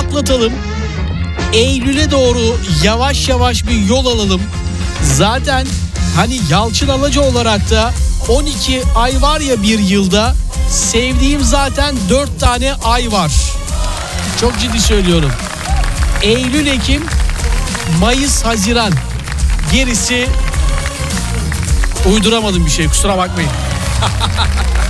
atlatalım. Eylül'e doğru yavaş yavaş bir yol alalım. Zaten hani Yalçın Alaca olarak da 12 ay var ya bir yılda, sevdiğim zaten 4 tane ay var. Çok ciddi söylüyorum. Eylül, Ekim, Mayıs, Haziran. Gerisi uyduramadım bir şey, kusura bakmayın.